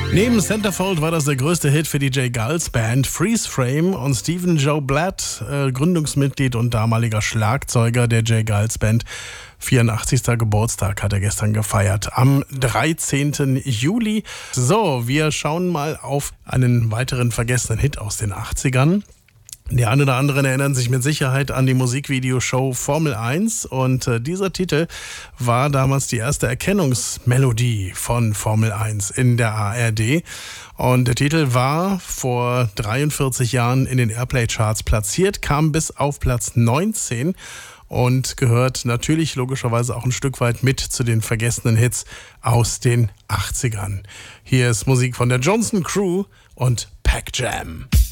Neben Centerfold war das der größte Hit für die J. Geils Band. Freeze Frame und Stephen Joe Blatt, Gründungsmitglied und damaliger Schlagzeuger der J. Geils Band. 84. Geburtstag hat er gestern gefeiert, am 13. Juli. So, wir schauen mal auf einen weiteren vergessenen Hit aus den 80ern. Die einen oder anderen erinnern sich mit Sicherheit an die Musikvideoshow Formel 1 und dieser Titel war damals die erste Erkennungsmelodie von Formel 1 in der ARD. Und der Titel war vor 43 Jahren in den Airplay-Charts platziert, kam bis auf Platz 19 und gehört natürlich logischerweise auch ein Stück weit mit zu den vergessenen Hits aus den 80ern. Hier ist Musik von der Johnson Crew und Pac Jam.